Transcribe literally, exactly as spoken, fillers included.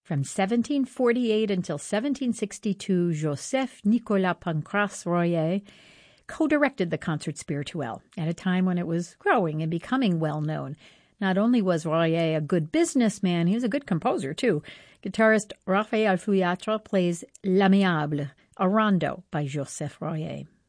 From seventeen forty-eight until seventeen sixty-two, Joseph Nicolas Pancrace Royer co-directed the Concert Spirituel at a time when it was growing and becoming well-known. Not only was Royer a good businessman, he was a good composer, too. Guitarist Raphael Fouillatre plays L'Amiable, a rondo by Joseph Royer.